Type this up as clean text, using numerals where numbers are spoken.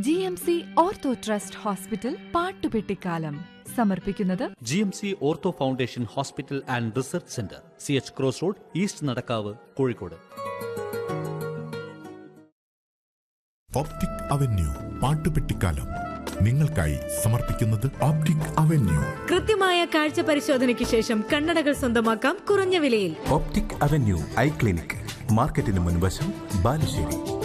GMC ortho trust hospital പാട്ടുപെട്ടിക്കാലം സമർപ്പിക്കുന്നത് GMC ortho foundation hospital and research centre, CH cross road, east Nadakkavu, Kozhikode. Optic avenue പാട്ടുപെട്ടിക്കാലം നിങ്ങൾക്കായി സമർപ്പിക്കുന്നത് optic avenue. കൃത്യമായ കാഴ്ച പരിശോധനയ്ക്ക് ശേഷം കണ്ണടകൾ സ്വന്തമാക്കാം കുറഞ്ഞ വിലയിൽ. ഓപ്റ്റിക് അവന്യൂ ഐ ക്ലിനിക്, മാർക്കറ്റിന് മുൻവശം, ബാലുശ്ശേരി.